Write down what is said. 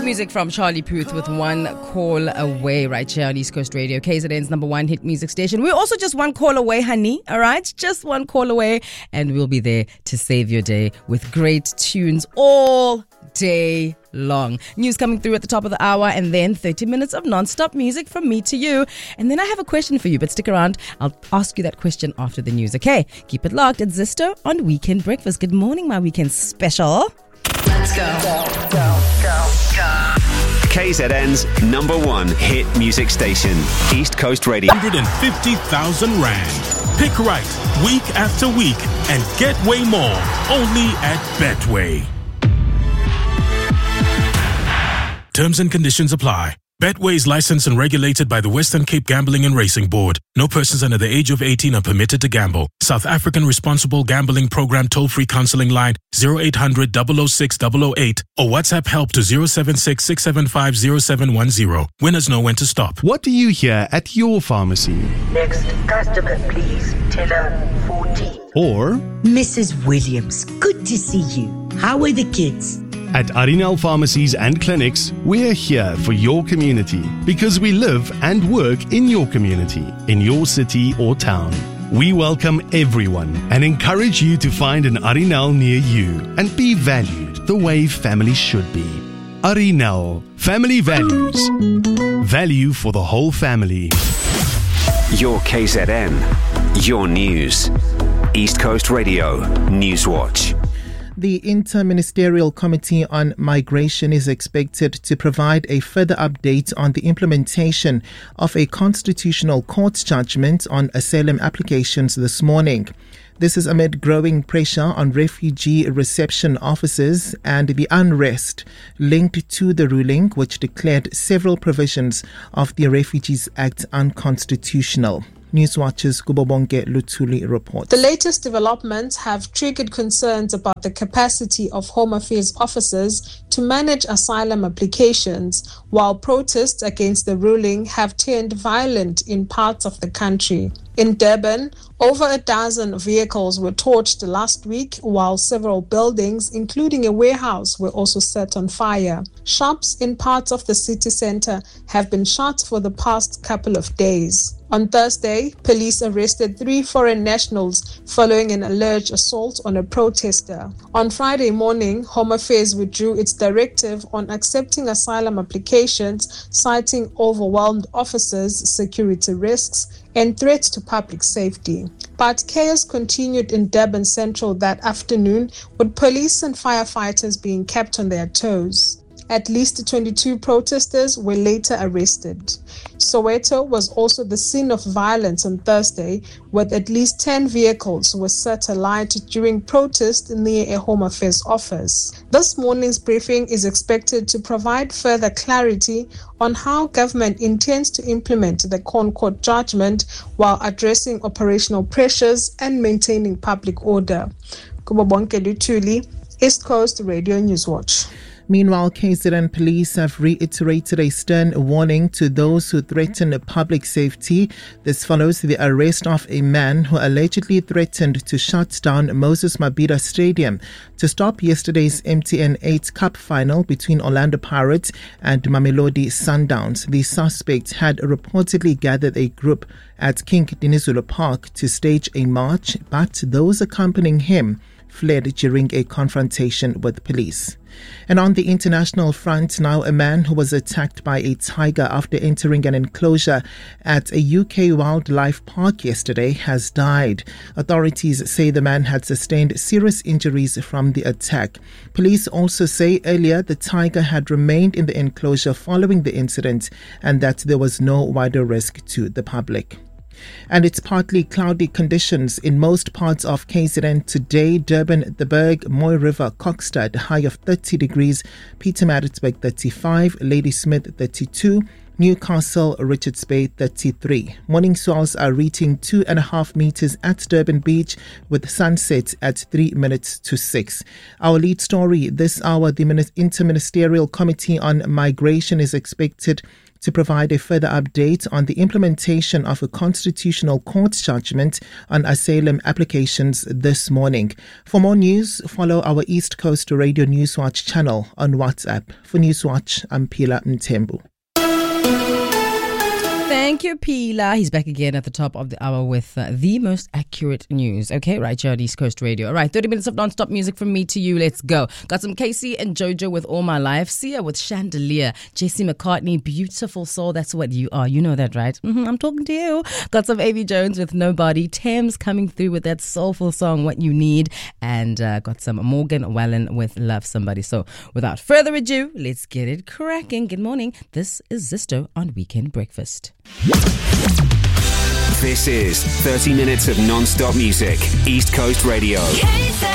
Music from Charlie Puth with One Call Away right here on East Coast Radio, KZN's number one hit music station. We're also just one call away, honey, all right? Just one call away, and we'll be there to save your day with great tunes all day long. News coming through at the top of the hour, and then 30 minutes of non-stop music from me to you. And then I have a question for you, but stick around. I'll ask you that question after the news, okay? Keep it locked. It's Zisto on Weekend Breakfast. Good morning, my weekend special. Let's go. KZN's number one hit music station, East Coast Radio. 150,000 Rand. Pick right week after week and get way more only at Betway. Terms and conditions apply. Betway is licensed and regulated by the Western Cape Gambling and Racing Board. No persons under the age of 18 are permitted to gamble. South African Responsible Gambling Program toll-free counseling line 0800 006 008 or WhatsApp help to 076 675 0710. Winners know when to stop. What do you hear at your pharmacy? Next customer, please. Teller 14. Or Mrs. Williams, good to see you. How are the kids? at Arinal Pharmacies and Clinics, we're here for your community because we live and work in your community, in your city or town. We welcome everyone and encourage you to find an Arinal near you and be valued the way family should be. Arinal, family values. Value for the whole family. Your KZN, your news. East Coast Radio, Newswatch. The Interministerial Committee on Migration is expected to provide a further update on the implementation of a constitutional court judgment on asylum applications this morning. This is amid growing pressure on refugee reception officers and the unrest linked to the ruling, which declared several provisions of the Refugees Act unconstitutional. Newswatch's Kubobonke Lutuli reports. The latest developments have triggered concerns about the capacity of Home Affairs officers to manage asylum applications, while protests against the ruling have turned violent in parts of the country. In Durban, over a dozen vehicles were torched last week, while several buildings, including a warehouse, were also set on fire. Shops in parts of the city centre have been shut for the past couple of days. On Thursday, police arrested 3 foreign nationals following an alleged assault on a protester. On Friday morning, Home Affairs withdrew its directive on accepting asylum applications, citing overwhelmed officers, security risks, and threats to public safety. But chaos continued in Durban Central that afternoon, with police and firefighters being kept on their toes. At least 22 protesters were later arrested. Soweto was also the scene of violence on Thursday, with at least 10 vehicles were set alight during protests near a Home Affairs office. This morning's briefing is expected to provide further clarity on how government intends to implement the Court judgment while addressing operational pressures and maintaining public order. Kubobonke Lutuli, East Coast Radio Newswatch. Meanwhile, KZN police have reiterated a stern warning to those who threaten public safety. This follows the arrest of a man who allegedly threatened to shut down Moses Mabhida Stadium to stop yesterday's MTN 8 Cup final between Orlando Pirates and Mamelodi Sundowns. The suspect had reportedly gathered a group at King Dinizulu Park to stage a march, but those accompanying him fled during a confrontation with police. And on the international front now, a man who was attacked by a tiger after entering an enclosure at a UK wildlife park yesterday has died. Authorities say the man had sustained serious injuries from the attack. Police also say earlier the tiger had remained in the enclosure following the incident and that there was no wider risk to the public. And it's partly cloudy conditions in most parts of KZN today. Durban, the Berg, Moy River, Kokstad, high of 30 degrees. Pietermaritzburg, 35. Ladysmith, 32. Newcastle, Richards Bay 33. Morning swells are reaching 2.5 meters at Durban Beach with sunset at 3 minutes to 6. Our lead story this hour, the Interministerial Committee on Migration is expected to provide a further update on the implementation of a constitutional court judgment on asylum applications this morning. For more news, follow our East Coast Radio Newswatch channel on WhatsApp. For Newswatch, I'm Pila Mtembu. Thank you, Pila. He's back again at the top of the hour with the most accurate news. Okay, right here on East Coast Radio. All right, 30 minutes of non-stop music from me to you. Let's go. Got some Casey and Jojo with All My Life. Sia with Chandelier. J.C. McCartney, Beautiful Soul. That's what you are. You know that, right? I'm talking to you. Got some A.V. Jones with Nobody. Thames coming through with that soulful song, What You Need. And got some Morgan Wallen with Love Somebody. So without further ado, let's get it cracking. Good morning. This is Zisto on Weekend Breakfast. This is 30 minutes of non-stop music. East Coast Radio.